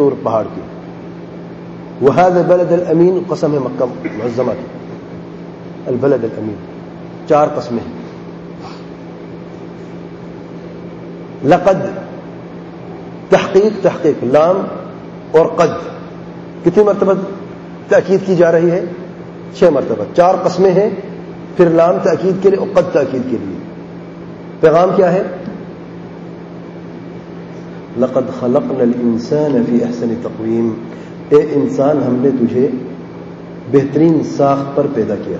طور پہاڑ کی. وهذا البلد الامین قسم ہے مکہ معظمہ کی. البلد الامین 4 قسمیں ہیں. لقد تحقیق لام اور قد کتنی مرتبہ تاکید کی جا رہی ہے؟ 6 مرتبہ. 4 قسمیں ہیں، پھر لام تاکید کے لیے اور قد تاکید کے لیے. پیغام کیا ہے؟ لقد خلقنا الانسان فی احسن تقویم. اے انسان ہم نے تجھے بہترین ساخت پر پیدا کیا.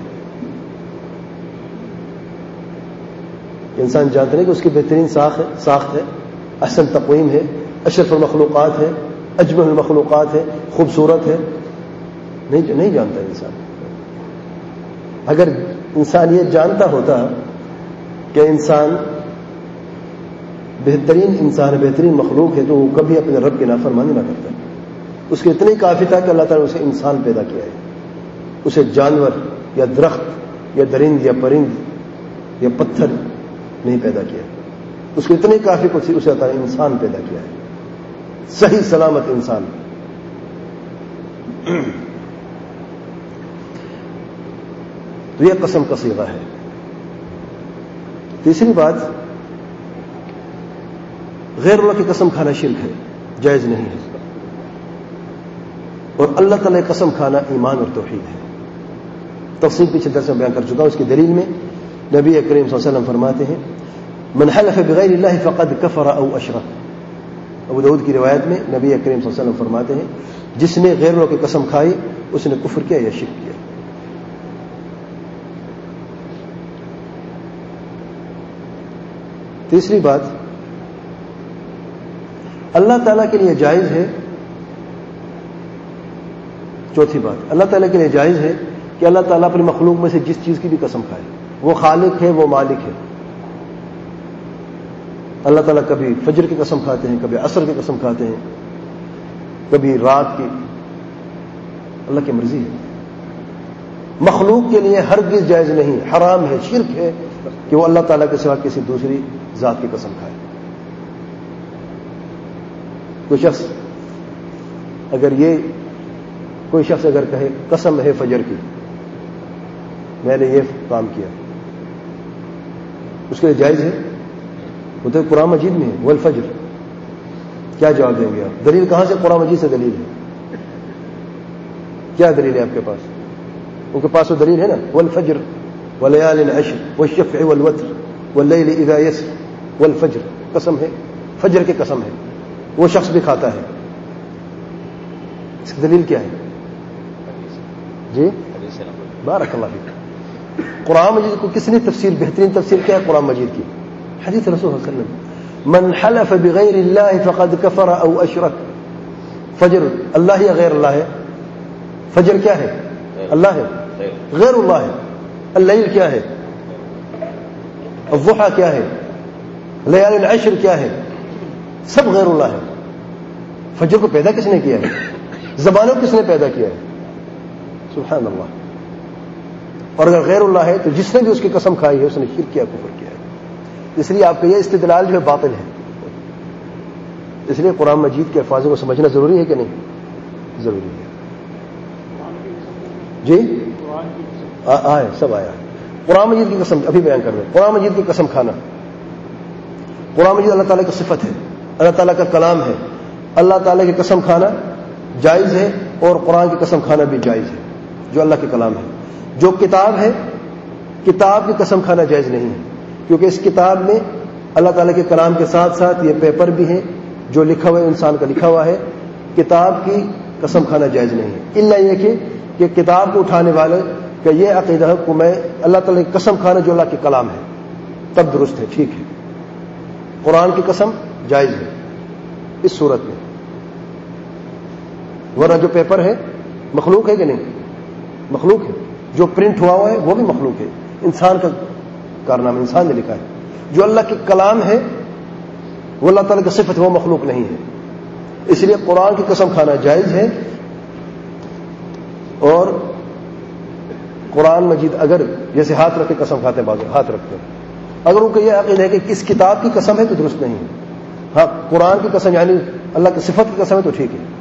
انسان جانتے ہیں کہ اس کی بہترین ساخت ہے، احسن تقویم ہے، اشرف المخلوقات ہے، اجمل المخلوقات ہے، خوبصورت ہے. نہیں جانتا انسان. اگر انسان یہ جانتا ہوتا کہ انسان بہترین انسان ہے، بہترین مخلوق ہے، تو وہ کبھی اپنے رب کی نافرمانی نہ کرتا. اس کے اتنے کافی تھا کہ اللہ تعالیٰ نے اسے انسان پیدا کیا ہے. اسے جانور یا درخت یا درند یا پرند یا پتھر نہیں پیدا کیا. اس کے اتنے کافی کو اسے اللہ تعالیٰ نے انسان پیدا کیا ہے، صحیح سلامت انسان. تو یہ قسم کا صیغہ ہے. تیسری بات، غیر اللہ کی قسم کھانا شرک ہے، جائز نہیں ہے. اور اللہ تعالیٰ کی قسم کھانا ایمان اور توحید ہے. تفصیل پیچھے درس میں بیان کر چکا ہوں. اس کی دلیل میں نبی کریم صلی اللہ علیہ وسلم فرماتے ہیں من حلف بغیر اللہ فقد کفر او اشرک. ابو داؤد کی روایت میں نبی کریم صلی اللہ علیہ وسلم فرماتے ہیں جس نے غیر اللہ کی قسم کھائی اس نے کفر کیا یا شرک کیا. تیسری بات، اللہ تعالیٰ کے لیے جائز ہے. چوتھی بات، اللہ تعالیٰ کے لیے جائز ہے کہ اللہ تعالیٰ اپنی مخلوق میں سے جس چیز کی بھی قسم کھائے. وہ خالق ہے، وہ مالک ہے. اللہ تعالیٰ کبھی فجر کی قسم کھاتے ہیں، کبھی عصر کی قسم کھاتے ہیں، کبھی رات کی. اللہ کی مرضی ہے. مخلوق کے لیے ہرگز جائز نہیں، حرام ہے، شرک ہے کہ وہ اللہ تعالیٰ کے سوا کسی دوسری ذات کی قسم کھائے. کوئی شخص اگر کہے قسم ہے فجر کی، میں نے یہ کام کیا، اس کے لیے جائز ہے؟ وہ تو قرآن مجید میں ہے والفجر. کیا جواب دیں گے آپ؟ دلیل کہاں سے؟ قرآن مجید سے دلیل ہے. کیا دلیل ہے آپ کے پاس؟ ان کے پاس وہ دلیل ہے نا، والفجر ولیال عشر والشفع والوتر واللیل اذا یسر والفجر. قسم ہے، فجر کی قسم ہے. وہ شخص بھی کھاتا ہے. اس کی دلیل کیا ہے؟ جی بارک اللہ فیک. قرآن مجید کو کس نے تفسیر، بہترین تفسیر کیا ہے قرآن مجید کی؟ حدیث رسول صلی اللہ علیہ وسلم من حلف بغیر اللہ فقد کفر او اشرک. فجر اللہ یا غیر اللہ ہے؟ فجر کیا ہے؟ اللہ ہے، غیر اللہ ہے. اللیل کیا ہے؟ الضحى کیا ہے؟ لیال العشر کیا ہے؟ سب غیر اللہ ہے. فجر کو پیدا کس نے کیا ہے؟ زبانوں کس نے پیدا کیا ہے؟ سبحان اللہ. اور اگر غیر اللہ ہے تو جس نے بھی اس کی قسم کھائی ہے اس نے شرک کیا، کفر کیا ہے. اس لیے آپ کا یہ استدلال جو ہے باطل ہے. اس لیے قرآن مجید کے الفاظوں کو سمجھنا ضروری ہے کہ نہیں؟ ضروری ہے. جی آئے سب آیا. قرآن مجید کی قسم ابھی بیان کر رہے ہیں. قرآن مجید کی قسم کھانا، قرآن مجید اللہ تعالیٰ کی صفت ہے، اللہ تعالیٰ کا کلام ہے. اللہ تعالیٰ کی قسم کھانا جائز ہے اور قرآن کی قسم کھانا بھی جائز ہے جو اللہ کے کلام ہے. جو کتاب ہے، کتاب کی قسم کھانا جائز نہیں ہے کیونکہ اس کتاب میں اللہ تعالیٰ کے کلام کے ساتھ ساتھ یہ پیپر بھی ہیں جو لکھا ہوا ہے، انسان کا لکھا ہوا ہے. کتاب کی قسم کھانا جائز نہیں ہے الا یہ کہ کتاب کو اٹھانے والے کا یہ عقیدہ ہے کہ میں اللہ تعالیٰ کی قسم کھانا جو اللہ کے کلام ہے تب درست ہے، ٹھیک ہے. قرآن کی قسم جائز ہے اس صورت میں، ورنہ جو پیپر ہے مخلوق ہے کہ نہیں؟ مخلوق ہے. جو پرنٹ ہوا ہے وہ بھی مخلوق ہے، انسان کا کارنامہ، انسان نے لکھا ہے. جو اللہ کے کلام ہے وہ اللہ تعالیٰ کی صفت ہے، وہ مخلوق نہیں ہے. اس لیے قرآن کی قسم کھانا جائز ہے. اور قرآن مجید اگر جیسے ہاتھ رکھ کے قسم کھاتے ہیں، بعض ہاتھ رکھتے ہیں، اگر ان کو یہ عقیدہ ہے کہ کس کتاب کی قسم ہے تو درست نہیں ہے. ہاں قرآن کی قسم یعنی اللہ کی صفت کی قسم ہے تو ٹھیک ہے.